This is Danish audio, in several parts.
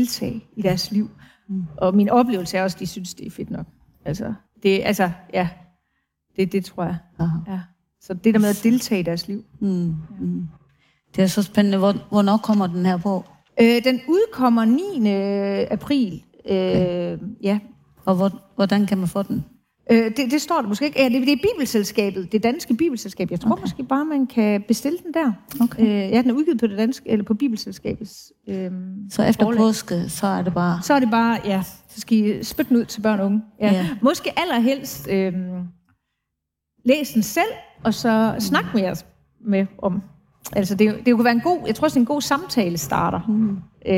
deltage i deres liv. Og min oplevelse er også, at de synes, det er fedt nok. Det tror jeg. Ja. Så det der med at deltage i deres liv. Det er så spændende. Hvornår kommer den her bog? Den udkommer 9. april. Ja. Og hvordan kan man få den? Det står der måske ikke. Ja, det er Bibelselskabet, det danske Bibelselskab. Jeg tror måske bare, man kan bestille den der. Okay. Den er udgivet på det danske, eller på Bibelselskabets så efter forlag. påske, så er det bare... Så er det bare, ja, så skal I spytte den ud til børn og unge. Ja. Måske allerhelst læs den selv, og så snak med jeres med om. Altså, det kunne være en god, jeg tror også, det er en god samtale starter.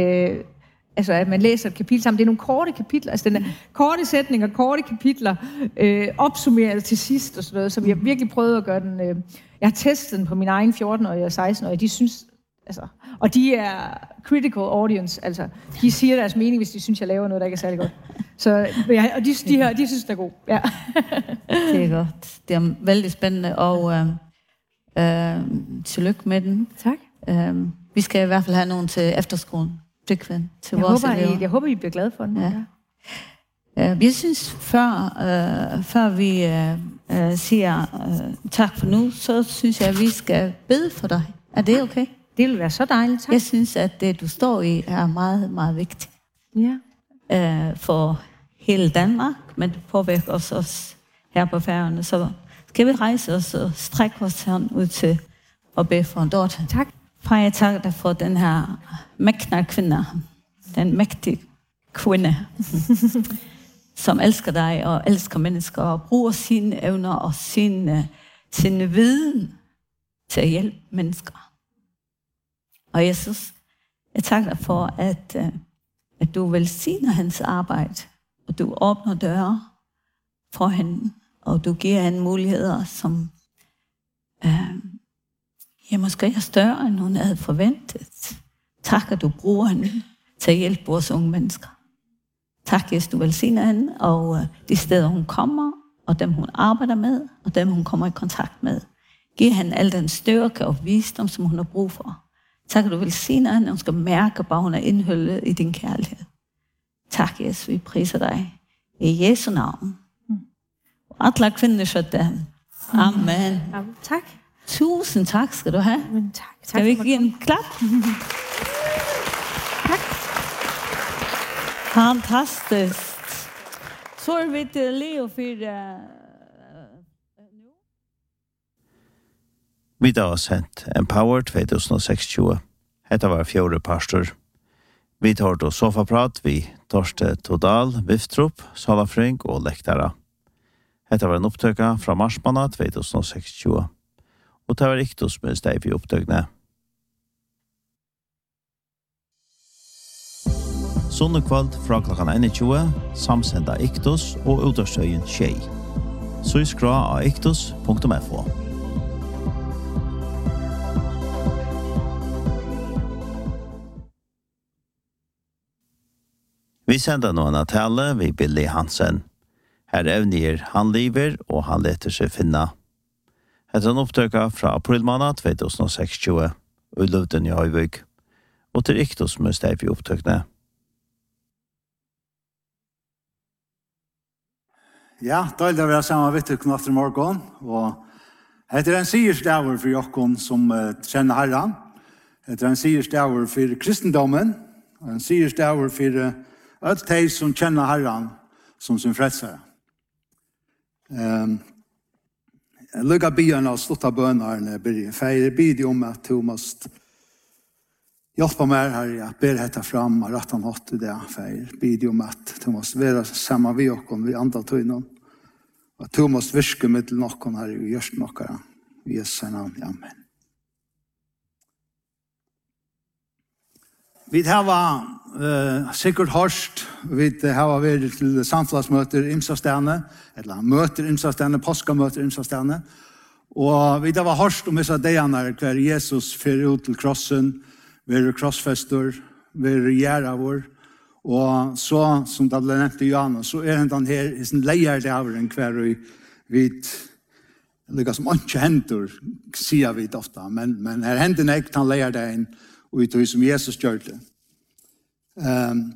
At man læser et kapitel sammen. Det er nogle korte kapitler, altså den er korte sætninger, korte kapitler, opsummeret til sidst og sådan noget, så vi har virkelig prøvet at gøre den. Jeg har testet den på min egen 14-årige og 16-årige, de synes, altså, og de er critical audience, altså, de siger deres mening, hvis de synes, jeg laver noget, der ikke er særlig godt. Så, ja, og de synes, det er god. Ja. Det er godt. Det er vældig spændende, og tillykke med den. Tak. Vi skal i hvert fald have nogen til efterskolen. Jeg håber, I bliver glade for den. Ja. Jeg synes, før vi siger tak for nu, så synes jeg, at vi skal bede for dig. Er det okay? Det vil være så dejligt, tak. Jeg synes, at det, du står i, er meget, meget vigtigt. Ja. For hele Danmark, men det påvirker os her på Færøerne. Så skal vi rejse os og strække vores hånd ud til at bede for en Dorte. Tak. Far, jeg takker dig for den her mægtige kvinde, den mægtige kvinde, som elsker dig og elsker mennesker og bruger sine evner og sin viden til at hjælpe mennesker. Og Jesus, jeg takker dig for, at du velsigner hans arbejde, og du åbner døre for hende, og du giver hende muligheder, som måske er større, end hun havde forventet. Tak, at du bruger hende til at hjælpe vores unge mennesker. Tak, Jesus, du velsigner hende, og de steder, hun kommer, og dem, hun arbejder med, og dem, hun kommer i kontakt med. Giv hende al den styrke og visdom, som hun har brug for. Tak, at du velsigner hende, og hun skal mærke, bare hun er indhyllet i din kærlighed. Tak, Jesus, vi priser dig. I Jesu navn. Og alle kvinder skøtte. Amen. Tak. Tusind tak skal du have. Men tak. Skal vi give en klap? Tak. Fantastisk. Så er vi til Leo for nu. Vi da har sendt Empower 2026. Hetta var 4. pastor. Vi tar då sofaprat vi Torste Todal, Viftrup, Salafring og Lektara. Hetta var en opptøkka fra marsmåned 2026. Og det var Iktos med steg i opptøkene. Sunnekvald fra klokkan 21, samsenda Iktos og Uderstøyen Tjei. Så i skra av iktos.fo. Vi sender noen av tale ved Billy Hansen. Her evner han lever og han leter seg finna. Etter en opptøkka fra april måned 2026, og Løvden i Høyvøk, og til Iktos med steg i opptøkene. Ja, deilig å være sammen med dere natt i morgen, og etter en sigersdager for dere som kjenner Herren, etter en sigersdager for kristendommen, og en sigersdager for alt de som kjenner Herren som sin frelsere. Lukka byen og slutta bønene blir feir bid om at du måste hjelpe meg her, jeg ber dette fram og rett han hatt i det feir bid om at du måste være sammen med oss vi andre tøyne og at du måste virke med til noen her i gjørsten noen i Jesu navn, amen. Vi har sikkert hørst, vi har vært til samfunnsmøter imsastene, eller møter imsastene, påskamøter imsastene, og vi har hørst om disse dagene hver Jesus fører ut til krossen, være krossfester, være gjerravår, og så, som det ble nevnt i Johannes, så han her i sin leierdaveren hver vi lykkes som ikke henter, sier vi det ofte, men her hender ikke han leierdaveren, og i det som Jesus gjør det.